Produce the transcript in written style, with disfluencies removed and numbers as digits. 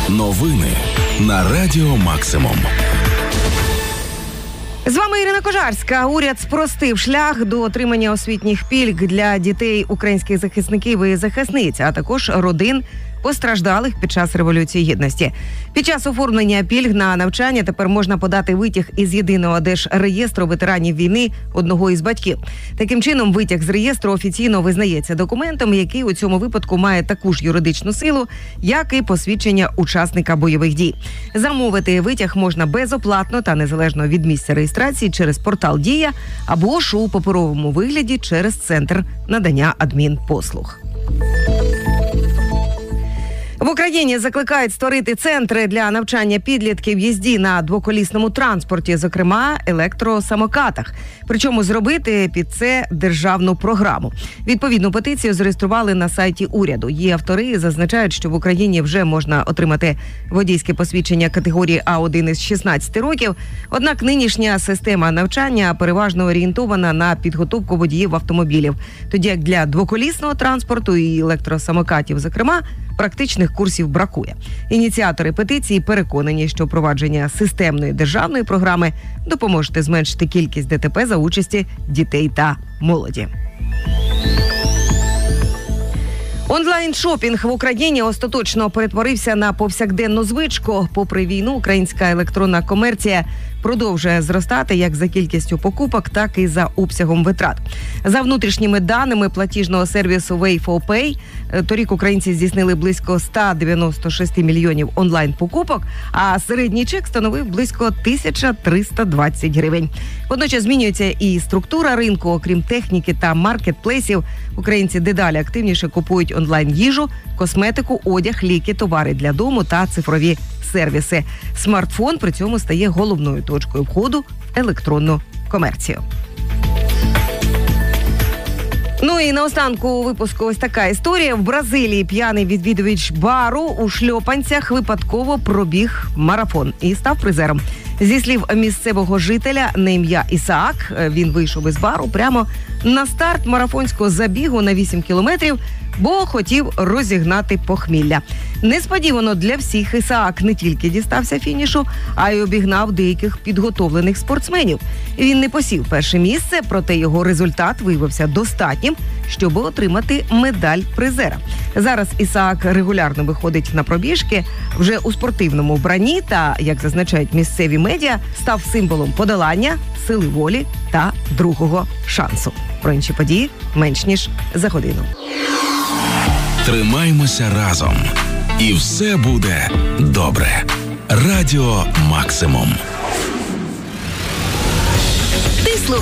Новини на Радіо Максимум. З вами Ірина Кожарська. Уряд спростив шлях до отримання освітніх пільг для дітей українських захисників і захисниць, а також родин постраждалих під час Революції Гідності. Під час оформлення пільг на навчання тепер можна подати витяг із єдиного держреєстру ветеранів війни одного із батьків. Таким чином, витяг з реєстру офіційно визнається документом, який у цьому випадку має таку ж юридичну силу, як і посвідчення учасника бойових дій. Замовити витяг можна безоплатно та незалежно від місця реєстрації через портал «Дія» або ж у паперовому вигляді через Центр надання адмінпослуг. В Україні закликають створити центри для навчання підлітків їзді на двоколісному транспорті, зокрема електросамокатах. Причому зробити під це державну програму. Відповідну петицію зареєстрували на сайті уряду. Її автори зазначають, що в Україні вже можна отримати водійське посвідчення категорії А1 із 16 років. Однак нинішня система навчання переважно орієнтована на підготовку водіїв автомобілів. Тоді як для двоколісного транспорту і електросамокатів, зокрема, практичних курсів бракує. Ініціатори петиції переконані, що впровадження системної державної програми допоможе зменшити кількість ДТП за участі дітей та молоді. Онлайн-шопінг в Україні остаточно перетворився на повсякденну звичку. Попри війну, українська електронна комерція продовжує зростати як за кількістю покупок, так і за обсягом витрат. За внутрішніми даними платіжного сервісу Way4Pay, торік українці здійснили близько 196 мільйонів онлайн-покупок, а середній чек становив близько 1320 гривень. Водночас змінюється і структура ринку. Окрім техніки та маркетплейсів, українці дедалі активніше купують онлайн-їжу, косметику, одяг, ліки, товари для дому та цифрові сервіси. Смартфон при цьому стає головною точкою входу в електронну комерцію. Ну і наостанку у випуску ось така історія. В Бразилії п'яний відвідувач бару у шльопанцях випадково пробіг марафон і став призером. Зі слів місцевого жителя на ім'я Ісаак, він вийшов із бару прямо на старт марафонського забігу на 8 кілометрів, бо хотів розігнати похмілля. Несподівано для всіх Ісаак не тільки дістався фінішу, а й обігнав деяких підготовлених спортсменів. Він не посів перше місце, проте його результат виявився достатнім, щоб отримати медаль призера. Зараз Ісаак регулярно виходить на пробіжки вже у спортивному вбранні та, як зазначають місцеві медіа, став символом подолання, сили волі та другого шансу. Про інші події менш ніж за годину. Тримаймося разом. І все буде добре. Радіо Максимум.